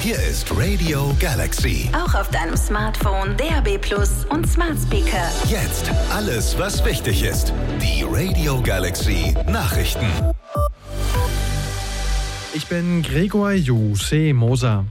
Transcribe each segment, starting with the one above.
Hier ist Radio Galaxy. Auch auf deinem Smartphone, DAB+ und Smart Speaker. Jetzt alles, was wichtig ist. Die Radio Galaxy Nachrichten. Ich bin Gregor Moser.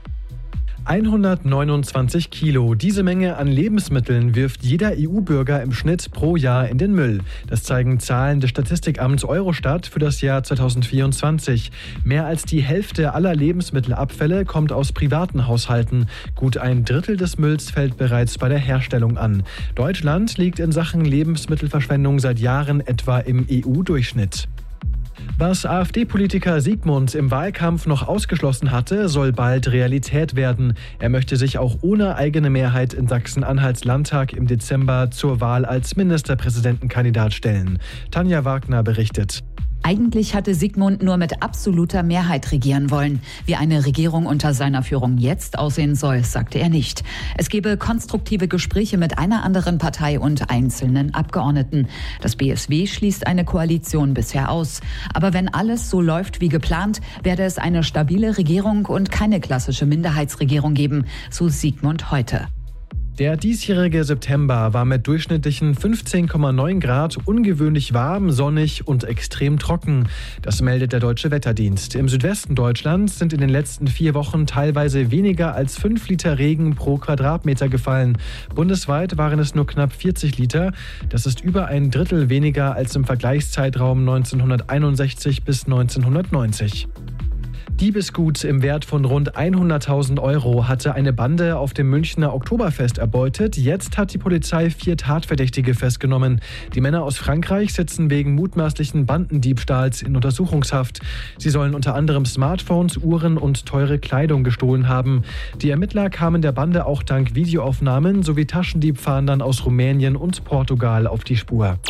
129 Kilo. Diese Menge an Lebensmitteln wirft jeder EU-Bürger im Schnitt pro Jahr in den Müll. Das zeigen Zahlen des Statistikamts Eurostat für das Jahr 2024. Mehr als die Hälfte aller Lebensmittelabfälle kommt aus privaten Haushalten. Gut ein Drittel des Mülls fällt bereits bei der Herstellung an. Deutschland liegt in Sachen Lebensmittelverschwendung seit Jahren etwa im EU-Durchschnitt. Was AfD-Politiker Sigmund im Wahlkampf noch ausgeschlossen hatte, soll bald Realität werden. Er möchte sich auch ohne eigene Mehrheit in Sachsen-Anhalts Landtag im Dezember zur Wahl als Ministerpräsidentenkandidat stellen. Tanja Wagner berichtet. Eigentlich hatte Sigmund nur mit absoluter Mehrheit regieren wollen. Wie eine Regierung unter seiner Führung jetzt aussehen soll, sagte er nicht. Es gebe konstruktive Gespräche mit einer anderen Partei und einzelnen Abgeordneten. Das BSW schließt eine Koalition bisher aus. Aber wenn alles so läuft wie geplant, werde es eine stabile Regierung und keine klassische Minderheitsregierung geben, so Sigmund heute. Der diesjährige September war mit durchschnittlichen 15,9 Grad ungewöhnlich warm, sonnig und extrem trocken. Das meldet der Deutsche Wetterdienst. Im Südwesten Deutschlands sind in den letzten 4 Wochen teilweise weniger als 5 Liter Regen pro Quadratmeter gefallen. Bundesweit waren es nur knapp 40 Liter. Das ist über ein Drittel weniger als im Vergleichszeitraum 1961 bis 1990. Diebesgut im Wert von rund 100.000 Euro hatte eine Bande auf dem Münchner Oktoberfest erbeutet. Jetzt hat die Polizei 4 Tatverdächtige festgenommen. Die Männer aus Frankreich sitzen wegen mutmaßlichen Bandendiebstahls in Untersuchungshaft. Sie sollen unter anderem Smartphones, Uhren und teure Kleidung gestohlen haben. Die Ermittler kamen der Bande auch dank Videoaufnahmen sowie Taschendiebfahndern aus Rumänien und Portugal auf die Spur.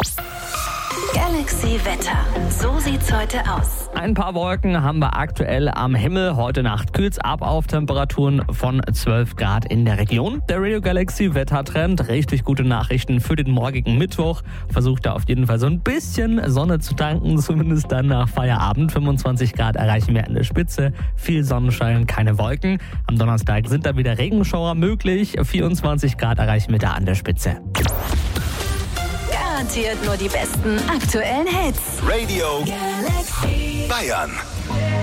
Galaxy Wetter. So sieht's heute aus. Ein paar Wolken haben wir aktuell am Himmel. Heute Nacht kühlt's ab auf Temperaturen von 12 Grad in der Region. Der Radio Galaxy Wettertrend. Richtig gute Nachrichten für den morgigen Mittwoch. Versucht da auf jeden Fall so ein bisschen Sonne zu tanken, zumindest dann nach Feierabend. 25 Grad erreichen wir an der Spitze. Viel Sonnenschein, keine Wolken. Am Donnerstag sind da wieder Regenschauer möglich. 24 Grad erreichen wir da an der Spitze. Garantiert nur die besten aktuellen Hits. Radio Galaxy Bayern.